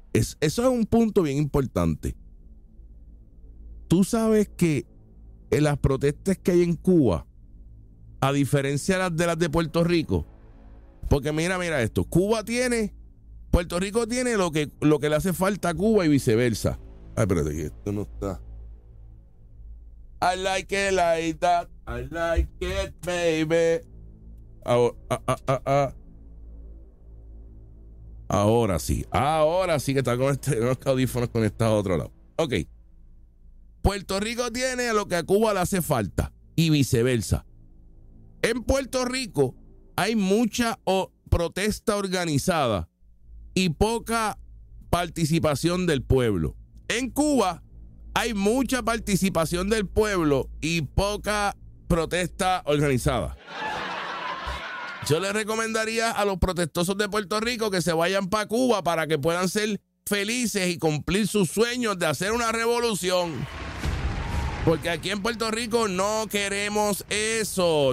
Eso es un punto bien importante. Tú sabes que en las protestas que hay en Cuba, a diferencia de las de Puerto Rico, porque mira esto, Puerto Rico tiene lo que le hace falta a Cuba y viceversa. Ay, espérate, que esto no está. I like it like that, I like it, baby. Ahora sí que está con los audífonos conectados a otro lado. Ok. Puerto Rico tiene lo que a Cuba le hace falta y viceversa. En Puerto Rico hay mucha protesta organizada y poca participación del pueblo. En Cuba hay mucha participación del pueblo y poca protesta organizada. Yo les recomendaría a los protestosos de Puerto Rico que se vayan para Cuba para que puedan ser felices y cumplir sus sueños de hacer una revolución. Porque aquí en Puerto Rico no queremos eso.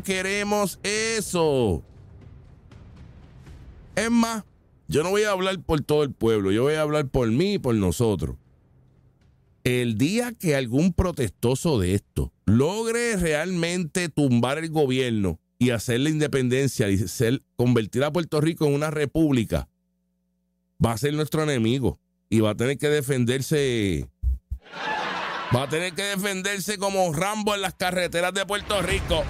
Es más, yo no voy a hablar por todo el pueblo, yo voy a hablar por mí y por nosotros. El día que algún protestoso de esto logre realmente tumbar el gobierno y hacer la independencia y convertir a Puerto Rico en una república, va a ser nuestro enemigo y va a tener que defenderse. Va a tener que defenderse como Rambo en las carreteras de Puerto Rico.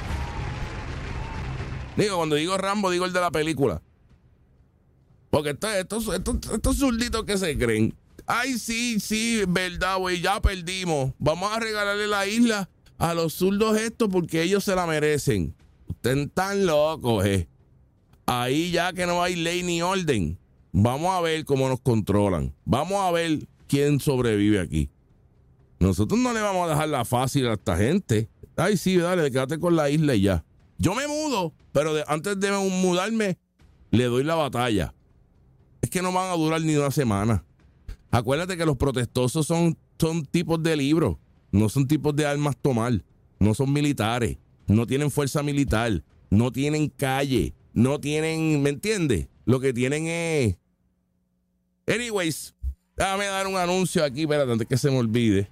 Cuando digo Rambo, digo el de la película. Porque estos zurditos que se creen. Ay, sí, verdad, güey, ya perdimos. Vamos a regalarle la isla a los zurdos estos porque ellos se la merecen. Ustedes están locos, Ahí ya que no hay ley ni orden. Vamos a ver cómo nos controlan. Vamos a ver quién sobrevive aquí. Nosotros no le vamos a dejar la fácil a esta gente. Ay, sí, dale, quédate con la isla y ya. Yo me mudo, pero antes de mudarme, le doy la batalla. Es que no van a durar ni una semana. Acuérdate que los protestosos son tipos de libros, no son tipos de armas tomar, no son militares, no tienen fuerza militar, no tienen calle, no tienen, ¿me entiendes? Lo que tienen es... Anyways, déjame dar un anuncio aquí, espérate, antes que se me olvide.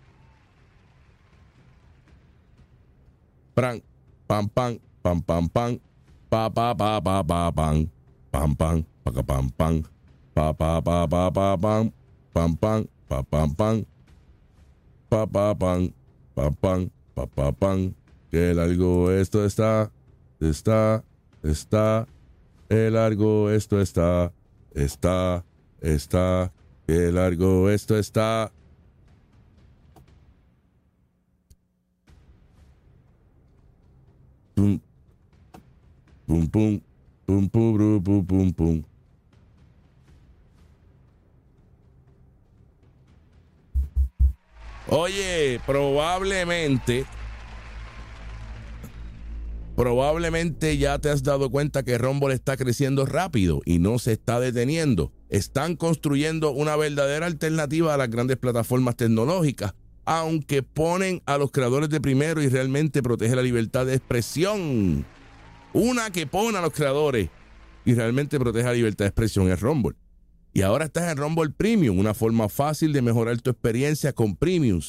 Pam, pam, pam, pam, pam, pam, pa, pa, pa, pa, pa, pam, pam, pam, pa, pam, pam, pa, pa, pa, pa, pa, pam, pam, pam, pa, pam, pam, pa, pa, pam, pa, pam, pa, pa, pam. Qué largo esto está, qué largo esto está, qué largo esto está. Pum, pum, pum, pum, pum, pum, pum, pum. Oye, probablemente ya te has dado cuenta que Rumble está creciendo rápido y no se está deteniendo. Están construyendo una verdadera alternativa a las grandes plataformas tecnológicas, aunque ponen a los creadores de primero y realmente protege la libertad de expresión. Una que pone a los creadores y realmente protege la libertad de expresión es Rumble. Y ahora estás en Rumble Premium, una forma fácil de mejorar tu experiencia con Premium.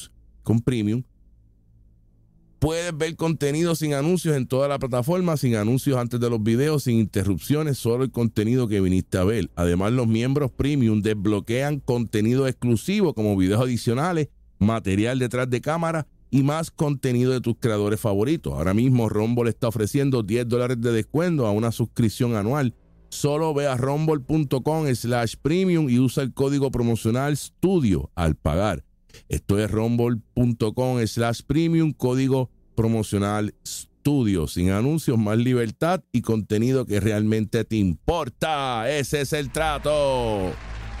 Puedes ver contenido sin anuncios en toda la plataforma, sin anuncios antes de los videos, sin interrupciones, solo el contenido que viniste a ver. Además, los miembros Premium desbloquean contenido exclusivo como videos adicionales, material detrás de cámara y más contenido de tus creadores favoritos. Ahora mismo Rumble está ofreciendo $10 de descuento a una suscripción anual. Solo ve a rumble.com/premium y usa el código promocional STUDIO al pagar. Esto es rumble.com/premium, código promocional STUDIO. Sin anuncios, más libertad y contenido que realmente te importa. Ese es el trato.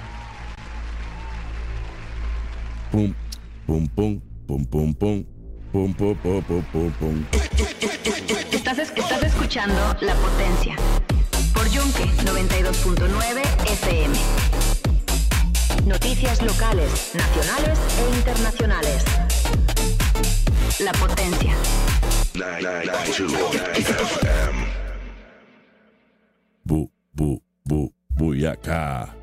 Pum, pum, pum, pum, pum, pum. Pum, pum, pum, pum, pum, pum. Estás escuchando La Potencia por Yunque 92.9 FM. Noticias locales, nacionales e internacionales. La Potencia. 992 FM. Buyacá.